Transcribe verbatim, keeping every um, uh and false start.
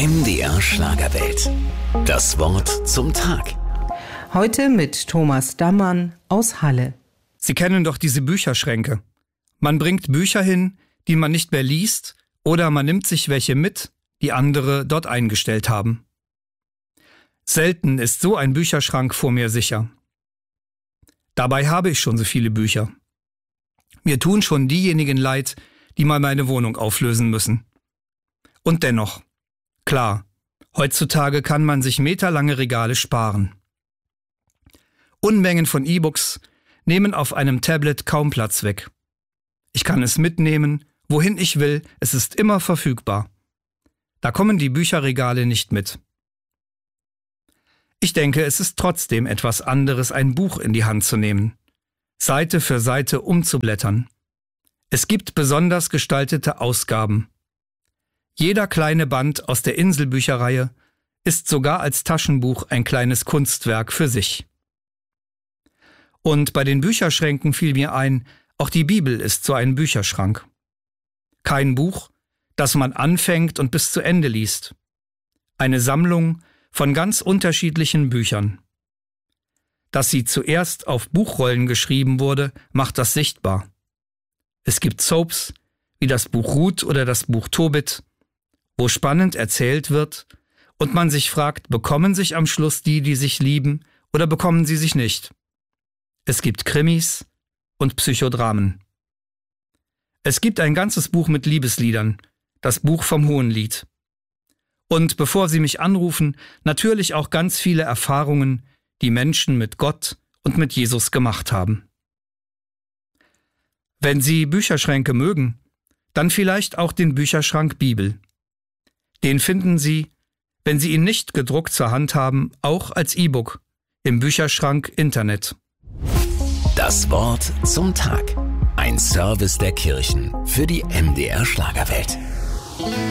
M D R Schlagerwelt. Das Wort zum Tag. Heute mit Thomas Dammann aus Halle. Sie kennen doch diese Bücherschränke. Man bringt Bücher hin, die man nicht mehr liest, oder man nimmt sich welche mit, die andere dort eingestellt haben. Selten ist so ein Bücherschrank vor mir sicher. Dabei habe ich schon so viele Bücher. Mir tun schon diejenigen leid, die mal meine Wohnung auflösen müssen. Und dennoch, klar, heutzutage kann man sich meterlange Regale sparen. Unmengen von E-Books nehmen auf einem Tablet kaum Platz weg. Ich kann es mitnehmen, wohin ich will, es ist immer verfügbar. Da kommen die Bücherregale nicht mit. Ich denke, es ist trotzdem etwas anderes, ein Buch in die Hand zu nehmen, Seite für Seite umzublättern. Es gibt besonders gestaltete Ausgaben. Jeder kleine Band aus der Inselbücherreihe ist sogar als Taschenbuch ein kleines Kunstwerk für sich. Und bei den Bücherschränken fiel mir ein, auch die Bibel ist so ein Bücherschrank. Kein Buch, das man anfängt und bis zu Ende liest. Eine Sammlung von ganz unterschiedlichen Büchern. Dass sie zuerst auf Buchrollen geschrieben wurde, macht das sichtbar. Es gibt Soaps, wie das Buch Ruth oder das Buch Tobit, wo spannend erzählt wird und man sich fragt, bekommen sich am Schluss die, die sich lieben, oder bekommen sie sich nicht? Es gibt Krimis und Psychodramen. Es gibt ein ganzes Buch mit Liebesliedern, das Buch vom Hohenlied. Und bevor Sie mich anrufen, natürlich auch ganz viele Erfahrungen, die Menschen mit Gott und mit Jesus gemacht haben. Wenn Sie Bücherschränke mögen, dann vielleicht auch den Bücherschrank Bibel. Den finden Sie, wenn Sie ihn nicht gedruckt zur Hand haben, auch als E-Book im Bücherschrank Internet. Das Wort zum Tag. Ein Service der Kirchen für die M D R Schlagerwelt.